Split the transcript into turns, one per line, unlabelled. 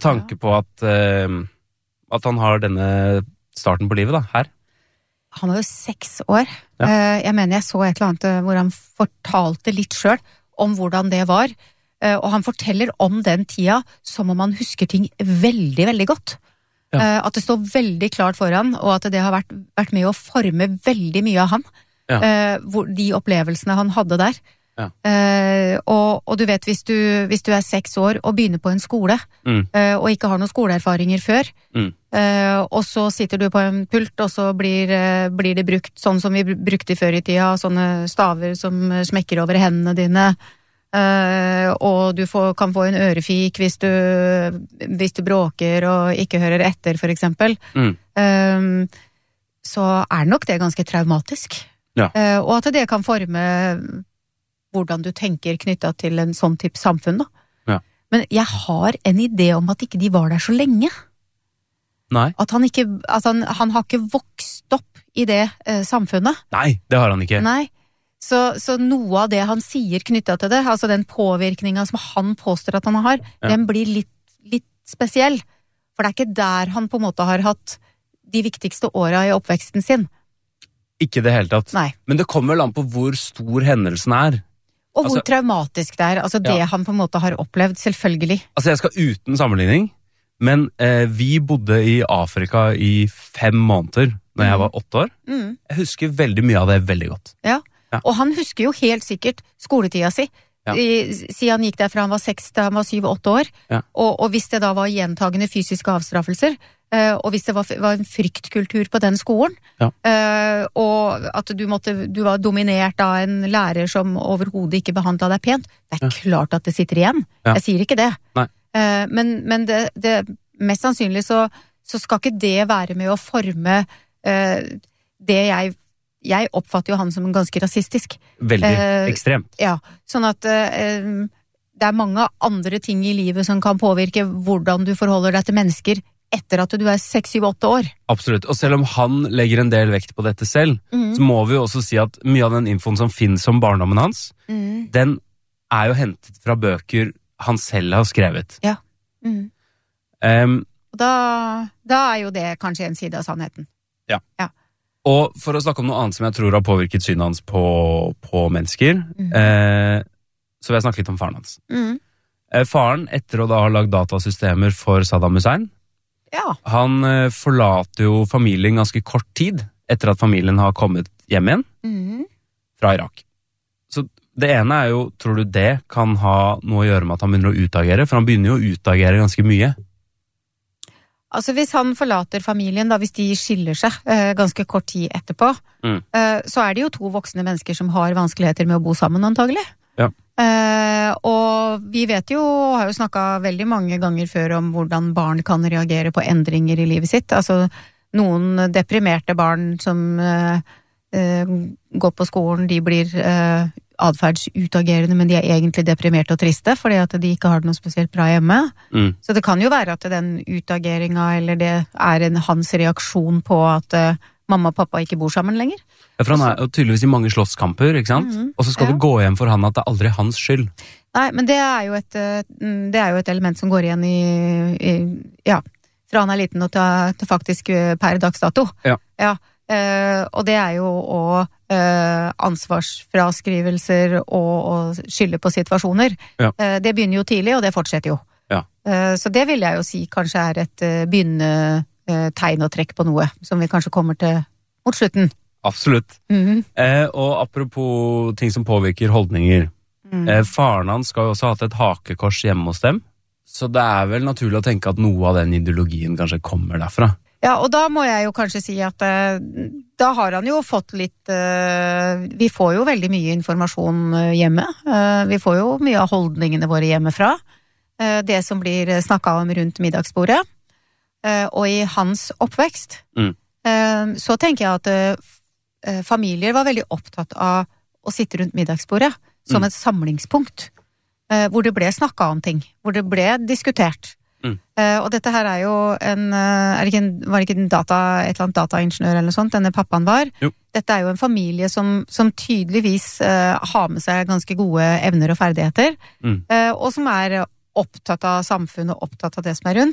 tanke på at han har denne starten på livet da, her.
Han var jo 6 år. Ja. Jeg mener jeg så et eller annet hvor han fortalte litt selv om hvordan det var. Og han forteller om den tida som om han husker ting veldig, veldig godt. Ja. At det står veldig klart for han, og at det har vært med å forme veldig mye av han. Ja. De opplevelsene han hadde der. Ja. Og du vet, hvis du er 6 år og begynner på en skole, og ikke har noen skoleerfaringer før, og så sitter du på en pult, og så blir det brukt sånn som vi brukte før i tida, sånne staver som smekker over hendene dine, og du kan få en ørefik hvis du bråker og ikke hører etter, for eksempel. Så nok det ganske traumatisk. Ja. Og at det kan forme hvordan du tenker knyttet til en sånn type samfunn da. Ja. Men jeg har en idé om at ikke de var der så lenge.
Nei.
At han har ikke vokst opp i det samfunnet.
Nei, det har han ikke.
Nei. Så noe av det han sier knyttet til det, altså den påvirkningen som han påstår at han har, den blir litt spesiell. For det ikke der han på en måte har hatt de viktigste årene i oppveksten sin.
Ikke det hele tatt.
Nei.
Men det kommer vel an på hvor stor hendelsen er.
Og hvor traumatisk det er, altså det han på en måte har opplevd, selvfølgelig.
Altså jeg skal uten sammenligning, men vi bodde i Afrika i 5 måneder når jeg var 8 år. Jeg husker veldig mye av det veldig godt.
Ja. Og han husker jo helt sikkert skoletida si, siden han gikk der fra han var 6 til han var 7-8 år, og hvis det da var gjentagende fysiske avstraffelser, og hvis det var en fryktkultur på den skolen, og at du var dominert av en lærer som overhodet ikke behandlet deg pent, det klart at det sitter igjen. Jeg sier ikke det.
Nei.
Men det mest sannsynlig så skal ikke det være med å forme det jeg oppfatter jo han som ganske rasistisk.
Veldig ekstremt.
Ja, sånn at det mange andre ting i livet som kan påvirke hvordan du forholder deg til mennesker etter at du 6-7-8 år.
Absolutt, og selv om han legger en del vekt på dette selv, så må vi jo også si at mye av den infoen som finnes om barndommen hans, den jo hentet fra bøker han selv har skrevet.
Ja. Og da jo det kanskje en side av sannheten.
Ja. Og for å snakke om noe annet som jeg tror har påvirket synet hans på mennesker, så vil jeg snakke litt om faren hans. Faren, etter å da ha lagd datasystemer for Saddam Hussein, han forlater jo familien ganske kort tid etter at familien har kommet hjem igjen fra Irak. Så det ene jo, tror du det kan ha noe å gjøre med at han begynner å utagere? For han begynner jo å utagere ganske mye.
Altså hvis han forlater familien, da, hvis de skiller seg ganske kort tid etterpå, så det jo 2 voksne mennesker som har vanskeligheter med å bo sammen antagelig.
Ja.
Og vi vet jo, har jo snakket veldig mange ganger før om hvordan barn kan reagere på endringer i livet sitt. Altså noen deprimerte barn som går på skolen, de blir adferdsutagerende, men de egentlig deprimerte og triste, fordi at de ikke har det noe spesielt bra hjemme. Så det kan jo være at den utageringen, eller det hans reaksjon på at mamma og pappa ikke bor sammen lenger.
Ja, for han jo tydeligvis i mange slåsskamper, ikke sant? Og så skal det gå hjem for han at det aldri hans skyld.
Nei, men det jo et element som går igjen fra han liten og til faktisk per dags dato. Ja. Og det jo også ansvarsfraskrivelser og skylde på situasjoner. Det begynner jo tidlig, og det fortsetter jo. Så det vil jeg jo si kanskje et begynnende tegn og trekk på noe, som vi kanskje kommer til mot slutten.
Absolutt. Og apropos ting som påvirker holdninger, faren hans skal jo også ha hatt et hakekors hjemme hos dem, så det vel naturlig å tenke at noe av den ideologien kanskje kommer derfra.
Ja, og da må jeg jo kanskje si at da har han jo fått litt vi får jo veldig mye informasjon hjemme. Vi får jo mye av holdningene våre hjemmefra. Det som blir snakket om rundt middagsbordet. Og i hans oppvekst så tenker jeg at familier var veldig opptatt av å sitte rundt middagsbordet som et samlingspunkt, hvor det ble snakket om ting, hvor det ble diskutert. Og dette her jo var det ikke et eller annet dataingeniør eller noe sånt, denne pappaen var.
Jo.
Dette jo en familie som tydeligvis har med seg ganske gode evner og ferdigheter, og som opptatt av samfunnet og opptatt av det som rundt.